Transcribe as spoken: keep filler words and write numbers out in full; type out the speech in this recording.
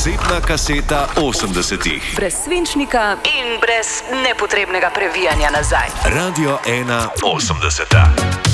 Kazetna kaseta osemdesetih. Brez svinčnika in brez nepotrebnega previjanja nazaj. Radio ena osemdeseta.